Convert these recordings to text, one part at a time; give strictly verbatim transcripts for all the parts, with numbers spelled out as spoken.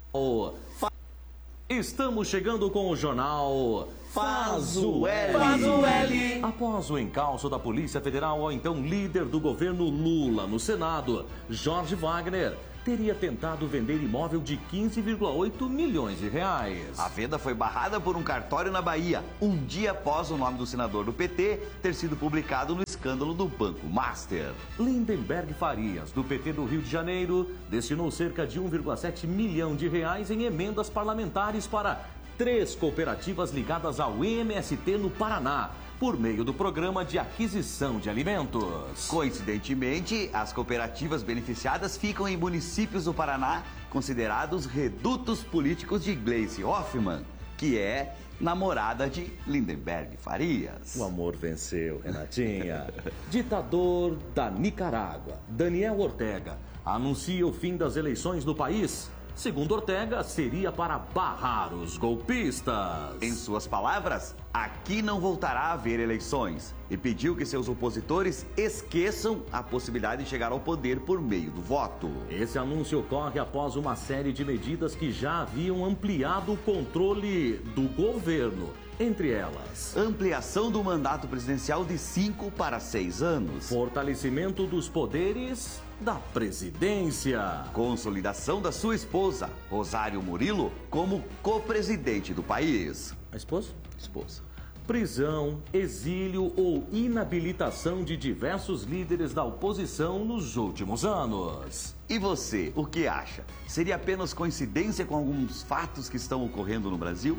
O Fa... Estamos chegando com o jornal Faz o L. Faz o L. Após o encalço da Polícia Federal ao então líder do governo Lula no Senado, Jorge Wagner, teria tentado vender imóvel de quinze vírgula oito milhões de reais. A venda foi barrada por um cartório na Bahia, um dia após o nome do senador do P T ter sido publicado no escândalo do Banco Master. Lindenberg Farias, do P T do Rio de Janeiro, destinou cerca de um vírgula sete milhão de reais em emendas parlamentares para três cooperativas ligadas ao M S T no Paraná, por meio do Programa de Aquisição de Alimentos. Coincidentemente, as cooperativas beneficiadas ficam em municípios do Paraná considerados redutos políticos de Gleice Hoffmann, que é namorada de Lindenberg Farias. O amor venceu, Renatinha. Ditador da Nicarágua, Daniel Ortega, anuncia o fim das eleições no país. Segundo Ortega, seria para barrar os golpistas. Em suas palavras, aqui não voltará a haver eleições e pediu que seus opositores esqueçam a possibilidade de chegar ao poder por meio do voto. Esse anúncio ocorre após uma série de medidas que já haviam ampliado o controle do governo. Entre elas, ampliação do mandato presidencial de cinco para seis anos. Fortalecimento dos poderes da presidência. Consolidação da sua esposa, Rosário Murilo, como co-presidente do país. A esposa? Esposa. Prisão, exílio ou inabilitação de diversos líderes da oposição nos últimos anos. E você, o que acha? Seria apenas coincidência com alguns fatos que estão ocorrendo no Brasil?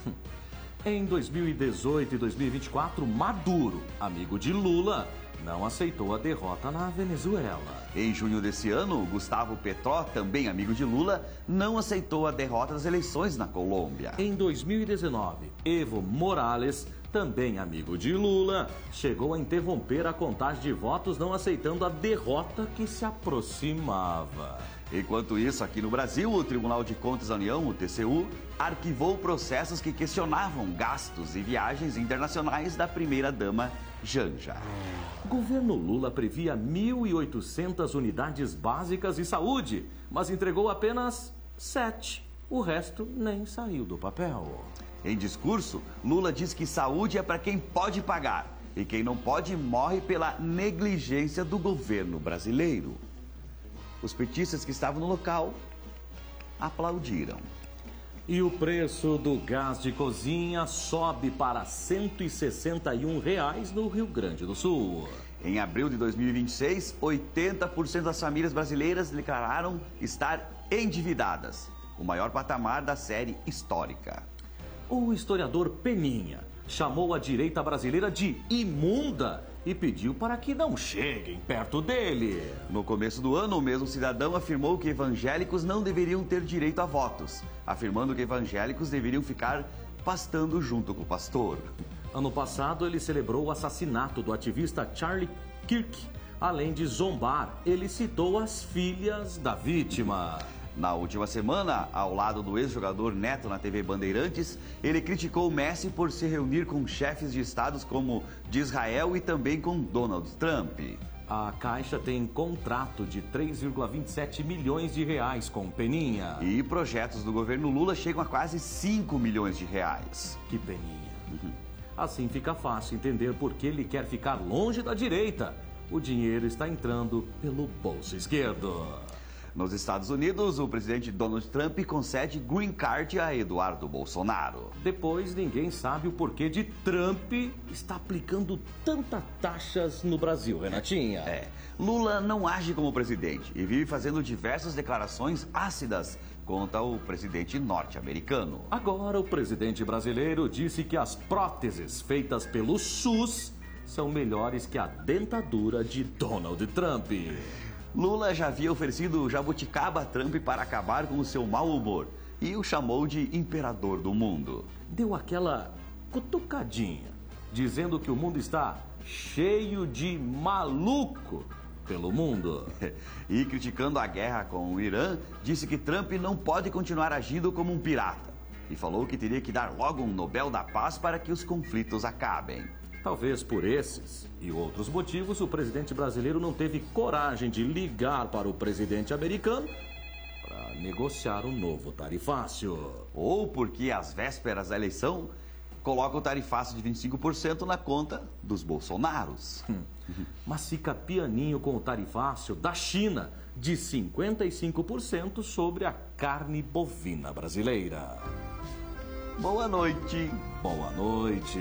Em dois mil e dezoito e dois mil e vinte e quatro, Maduro, amigo de Lula, não aceitou a derrota na Venezuela. Em junho desse ano, Gustavo Petro, também amigo de Lula, não aceitou a derrota das eleições na Colômbia. Em dois mil e dezenove, Evo Morales, também amigo de Lula, chegou a interromper a contagem de votos, não aceitando a derrota que se aproximava. Enquanto isso, aqui no Brasil, o Tribunal de Contas da União, o T C U, arquivou processos que questionavam gastos e viagens internacionais da primeira-dama Janja. O governo Lula previa mil e oitocentas unidades básicas de saúde, mas entregou apenas sete. O resto nem saiu do papel. Em discurso, Lula diz que saúde é para quem pode pagar e quem não pode morre pela negligência do governo brasileiro. Os petistas que estavam no local aplaudiram. E o preço do gás de cozinha sobe para cento e sessenta e um reais no Rio Grande do Sul. Em abril de dois mil e vinte e seis, oitenta por cento das famílias brasileiras declararam estar endividadas, o maior patamar da série histórica. O historiador Peninha chamou a direita brasileira de imunda e pediu para que não cheguem perto dele. No começo do ano, o mesmo cidadão afirmou que evangélicos não deveriam ter direito a votos, afirmando que evangélicos deveriam ficar pastando junto com o pastor. Ano passado, ele celebrou o assassinato do ativista Charlie Kirk. Além de zombar, ele citou as filhas da vítima. Na última semana, ao lado do ex-jogador Neto na T V Bandeirantes, ele criticou Messi por se reunir com chefes de estados como de Israel e também com Donald Trump. A Caixa tem contrato de três vírgula vinte e sete milhões de reais com Peninha. E projetos do governo Lula chegam a quase cinco milhões de reais. Que Peninha. Uhum. Assim fica fácil entender por que ele quer ficar longe da direita. O dinheiro está entrando pelo bolso esquerdo. Nos Estados Unidos, o presidente Donald Trump concede green card a Eduardo Bolsonaro. Depois, ninguém sabe o porquê de Trump estar aplicando tantas taxas no Brasil, Renatinha. É, Lula não age como presidente e vive fazendo diversas declarações ácidas contra o presidente norte-americano. Agora, o presidente brasileiro disse que as próteses feitas pelo SUS são melhores que a dentadura de Donald Trump. Lula já havia oferecido jabuticaba a Trump para acabar com o seu mau humor e o chamou de imperador do mundo. Deu aquela cutucadinha, dizendo que o mundo está cheio de maluco pelo mundo. E criticando a guerra com o Irã, disse que Trump não pode continuar agindo como um pirata e falou que teria que dar logo um Nobel da Paz para que os conflitos acabem. Talvez por esses e outros motivos, o presidente brasileiro não teve coragem de ligar para o presidente americano para negociar um novo tarifácio. Ou porque às vésperas da eleição coloca o tarifácio de vinte e cinco por cento na conta dos bolsonaros. Hum. Mas fica pianinho com o tarifácio da China de cinquenta e cinco por cento sobre a carne bovina brasileira. Boa noite. Boa noite.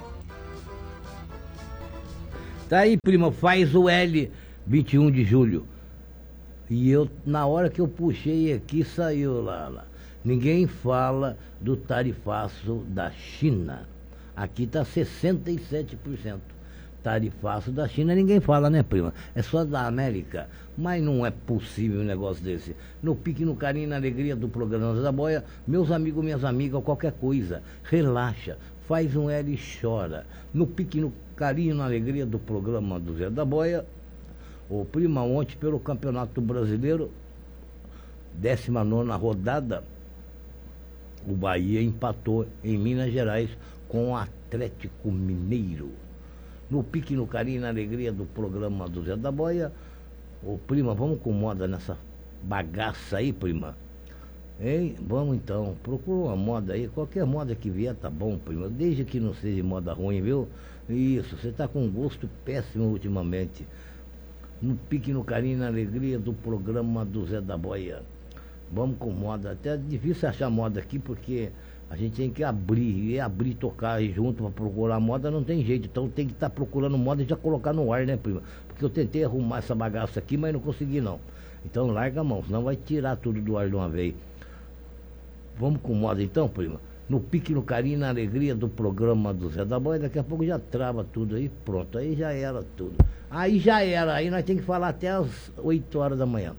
Tá aí, prima, faz o L vinte e um de julho. E eu, na hora que eu puxei aqui, saiu lá, lá. Ninguém fala do tarifaço da China. Aqui tá sessenta e sete por cento. Tarifaço da China ninguém fala, né, prima? É só da América. Mas não é possível um negócio desse. No pique, no carinho, na alegria do programa Zé da Boia, meus amigos, minhas amigas, qualquer coisa, relaxa, faz um L e chora. No pique, no carinho, na alegria do programa do Zé da Boia, ô prima, ontem pelo Campeonato Brasileiro, décima nona rodada, o Bahia empatou em Minas Gerais com o Atlético Mineiro. No pique, no carinho, na alegria do programa do Zé da Boia. Ô prima, vamos com moda nessa bagaça aí, prima? Hein? Vamos então, procura uma moda aí, qualquer moda que vier tá bom, prima, desde que não seja moda ruim, viu? Isso, você tá com um gosto péssimo ultimamente. No pique, no carinho, na alegria do programa do Zé da Boia. Vamos com moda, até é difícil achar moda aqui, porque a gente tem que abrir, e abrir, tocar junto para procurar moda, não tem jeito. Então tem que estar tá procurando moda e já colocar no ar, né, prima? Porque eu tentei arrumar essa bagaça aqui, mas não consegui, não. Então larga a mão, senão vai tirar tudo do ar de uma vez. Vamos com moda então, prima? No pique, no carinho, na alegria do programa do Zé da Boia, daqui a pouco já trava tudo aí, pronto, aí já era tudo. Aí já era, aí nós temos que falar até as oito horas da manhã.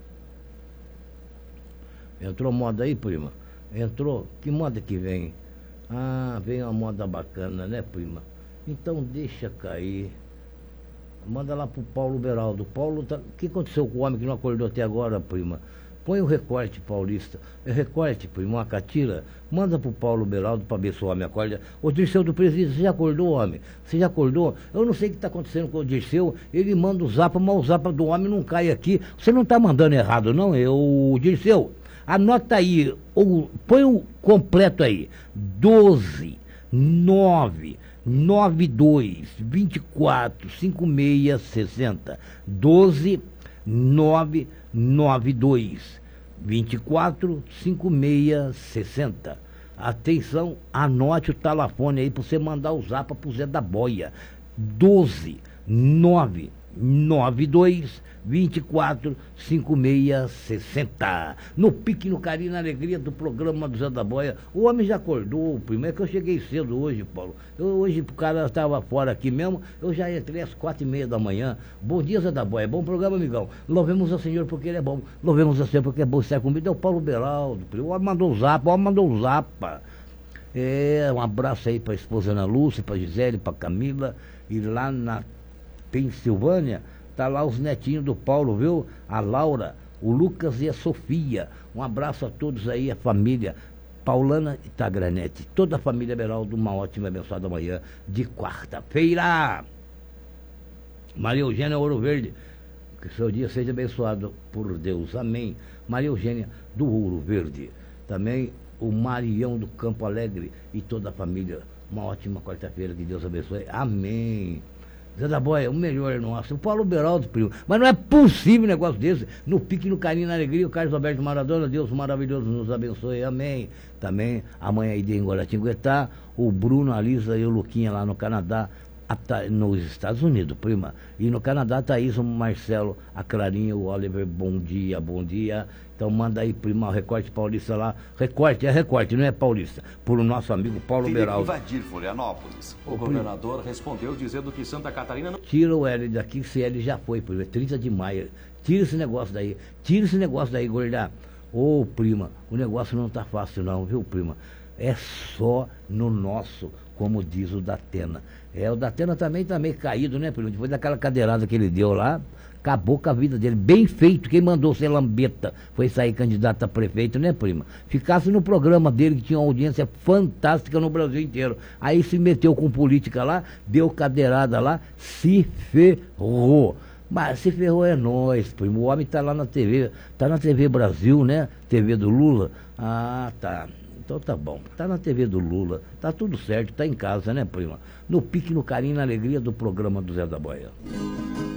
Entrou moda aí, prima? Entrou? Que moda que vem? Ah, vem uma moda bacana, né, prima? Então deixa cair. Manda lá pro Paulo Beraldo. Paulo, tá... o que aconteceu com o homem que não acordou até agora, prima? Põe o recorte paulista. É recorte, prima, uma catira. Manda pro Paulo Beraldo pra ver se o homem acorda. Ô Dirceu do Presídio, você já acordou, homem? Você já acordou? Eu não sei o que tá acontecendo com o Dirceu. Ele manda o zapa, mas o zapa do homem não cai aqui. Você não tá mandando errado, não? Eu, Dirceu, anota aí, ou põe o completo aí. doze, nove, nove dois, vinte e quatro, cinquenta e seis, sessenta. doze, nove, nove dois, vinte e quatro, cinquenta e seis, sessenta. Atenção, anote o telefone aí para você mandar o zapa pro Zé da Boia. doze, nove, nove dois, vinte e quatro, cinquenta e seis, sessenta. No pique, no carinho, na alegria do programa do Zé da Boia. O homem já acordou, primeiro que eu cheguei cedo hoje, Paulo. Eu, hoje o cara estava fora aqui mesmo, eu já entrei às quatro e meia da manhã. Bom dia, Zé da Boia, bom programa, amigão. Louvemos ao Senhor porque Ele é bom. Louvemos ao Senhor porque é bom estar comigo. É o Paulo Beraldo, o homem mandou o zapa, o homem mandou o zapa. É, um abraço aí para a esposa Ana Lúcia, para Gisele, para Camila. E lá na Pensilvânia, tá lá os netinhos do Paulo, viu? A Laura, o Lucas e a Sofia. Um abraço a todos aí, a família Paulana e Tagranete. Toda a família Beraldo, uma ótima e abençoada manhã de quarta-feira. Maria Eugênia Ouro Verde, que seu dia seja abençoado por Deus. Amém. Maria Eugênia do Ouro Verde. Também o Marião do Campo Alegre e toda a família. Uma ótima quarta-feira, que Deus abençoe. Amém. Zé da Boia, o melhor nosso. O Paulo Beraldo, primo. Mas não é possível um negócio desse. No pique, no carinho, na alegria, o Carlos Alberto Maradona, Deus maravilhoso nos abençoe. Amém. Também, amanhã aí de Guaratinguetá, o Bruno, a Lisa e o Luquinha lá no Canadá, a, nos Estados Unidos, prima. E no Canadá, a Thaís, o Marcelo, a Clarinha, o Oliver, bom dia, bom dia. Então manda aí, prima, o recorte paulista lá. Recorte, é recorte, não é paulista. Por o nosso amigo Paulo Teria Beraldo. invadir Florianópolis. O governador respondeu dizendo que Santa Catarina não... Tira o L daqui, se L já foi, prima, trinta de maio. Tira esse negócio daí. Tira esse negócio daí, gorda. Ô, prima, o negócio não tá fácil não, viu, prima? É só no nosso, como diz o Datena. É, o Datena também tá meio caído, né, prima? Depois daquela cadeirada que ele deu lá, acabou com a vida dele. Bem feito, quem mandou ser lambeta foi sair candidato a prefeito, né, prima? Ficasse no programa dele, que tinha uma audiência fantástica no Brasil inteiro. Aí se meteu com política lá, deu cadeirada lá, se ferrou. Mas se ferrou é nós, primo. O homem tá lá na T V, tá na T V Brasil, né? T V do Lula. Ah, tá. Então tá bom. Tá na T V do Lula. Tá tudo certo, tá em casa, né, prima? No pique, no carinho, na alegria do programa do Zé da Boia.